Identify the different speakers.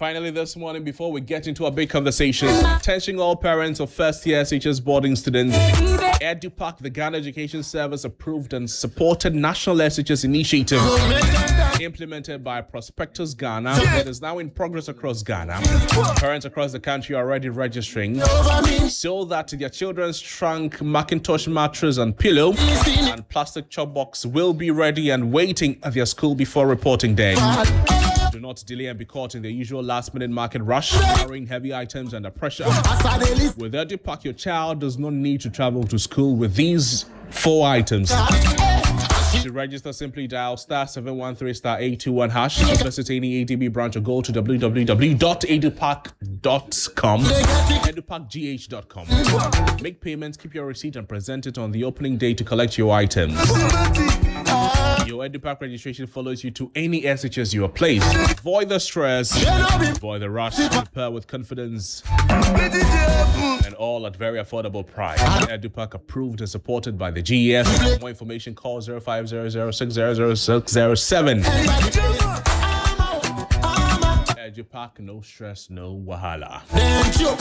Speaker 1: Finally, this morning, before we get into a big conversation, attention all parents of first-year SHS boarding students, EduPack, the Ghana Education Service, approved and supported national SHS initiative implemented by Prospectus Ghana. It is now in progress across Ghana. Parents across the country are already registering so that their children's trunk, Macintosh mattress and pillow and plastic chop box will be ready and waiting at their school before reporting day. Do not delay and be caught in the usual last-minute market rush, carrying heavy items under pressure. With EduPack, your child does not need to travel to school with these 4 items. To register, simply dial *713*821#, visit any ADB branch or go to www.edupack.com, edupackgh.com. Make payments, keep your receipt, and present it on the opening day to collect your items. Your EduPack registration follows you to any SHS you are placed. Avoid the stress, avoid the rush, prepare with confidence, and all at very affordable price. EduPack approved and supported by the GEF. For more information, call 0500600607. EduPack, no stress, no wahala.